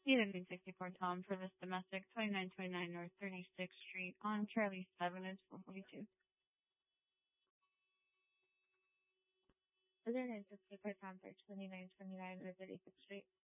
Need 64 Tom for this domestic, 2929 North 36th Street on Charlie 7 is 442. Other 964 Tom for 2929 North 36th Street.